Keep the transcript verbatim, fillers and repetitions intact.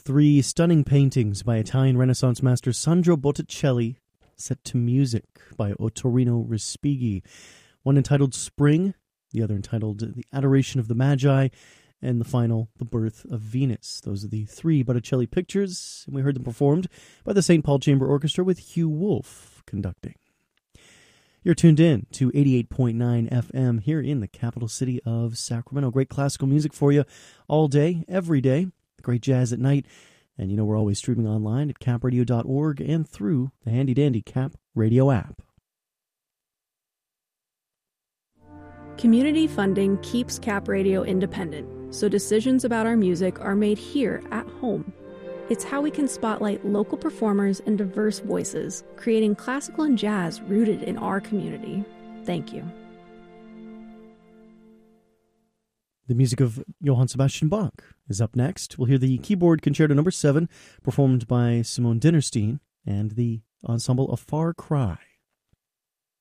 three stunning paintings by Italian Renaissance master Sandro Botticelli, set to music by Ottorino Respighi. One entitled Spring, the other entitled The Adoration of the Magi, and the final, The Birth of Venus. Those are the three Botticelli pictures, and we heard them performed by the Saint Paul Chamber Orchestra with Hugh Wolf conducting. You're tuned in to eighty-eight point nine F M here in the capital city of Sacramento. Great classical music for you all day, every day. Great jazz at night. And you know we're always streaming online at cap radio dot org and through the handy-dandy Cap Radio app. Community funding keeps Cap Radio independent, so decisions about our music are made here at home. It's how we can spotlight local performers and diverse voices, creating classical and jazz rooted in our community. Thank you. The music of Johann Sebastian Bach is up next. We'll hear the keyboard concerto number seven, performed by Simone Dinnerstein and the ensemble of Far Cry.